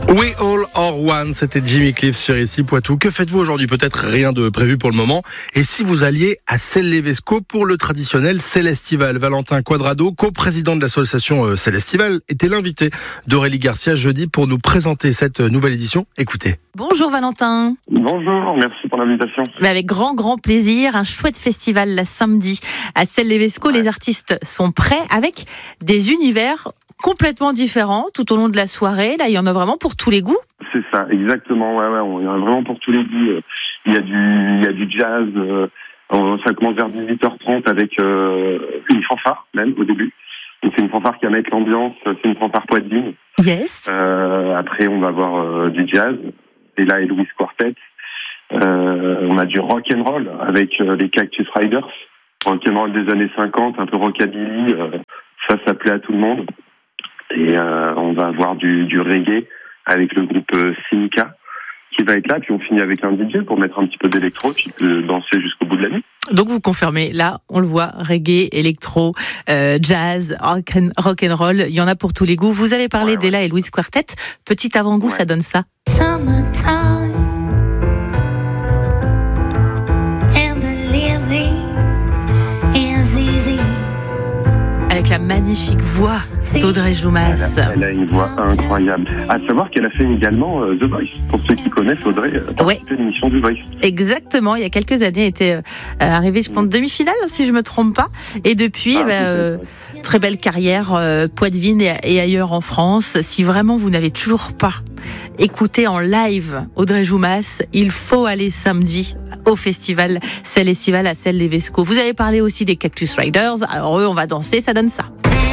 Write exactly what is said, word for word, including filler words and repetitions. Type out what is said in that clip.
We All Are One, c'était Jimmy Cliff sur Ici Poitou. Que faites-vous aujourd'hui? Peut-être rien de prévu pour le moment. Et si vous alliez à Celles-lès-Vesco pour le traditionnel Célestival? Valentin Quadrado, co-président de l'association Célestival, était l'invité d'Aurélie Garcia jeudi pour nous présenter cette nouvelle édition. Écoutez. Bonjour Valentin. Bonjour, merci pour l'invitation. Mais avec grand grand plaisir, un chouette festival la samedi à Celles-lès-Vesco. Ouais. Les artistes sont prêts avec des univers complètement différents tout au long de la soirée. Là, il y en a vraiment pour tous les goûts. C'est ça, exactement. Ouais, ouais, il y en a vraiment pour tous les goûts. Il y a du, il y a du jazz. Ça commence vers dix-huit heures trente avec euh, une fanfare même au début. Donc c'est une fanfare qui va mettre l'ambiance. C'est une fanfare poitevine. Yes. Euh, après, on va avoir euh, du jazz. Ella et Louis Quartet. Euh, on a du rock and roll avec euh, les Cactus Riders. Rock and roll des années cinquante, un peu rockabilly. Euh, ça, ça plaît à tout le monde. Et euh, on va avoir du, du reggae avec le groupe euh, Simca qui va être là. Puis on finit avec un D J pour mettre un petit peu d'électro qui peut danser jusqu'au bout de la nuit. Donc vous confirmez, là on le voit, reggae, électro, euh, jazz, rock and, rock and roll, il y en a pour tous les goûts. Vous avez parlé ouais, d'Ella ouais. et Louis Quartet. Petit avant-goût, ouais. Ça donne ça. Summertime and the living is easy. Avec la magnifique voix d'Audrey Joumas. Elle a, elle a une voix incroyable. À savoir qu'elle a fait également euh, The Voice. Pour ceux qui connaissent Audrey, euh, ouais. C'était l'émission du Voice. Exactement. Il y a quelques années, elle était euh, arrivée, je pense, demi-finale, si je me trompe pas. Et depuis, ah, bah, euh, très belle carrière, euh, poitevine et, et ailleurs en France. Si vraiment vous n'avez toujours pas écouté en live Audrey Joumas, il faut aller samedi au festival Célestival à Celles-lès-Vesco. Vous avez parlé aussi des Cactus Riders. Alors eux, on va danser, ça donne ça.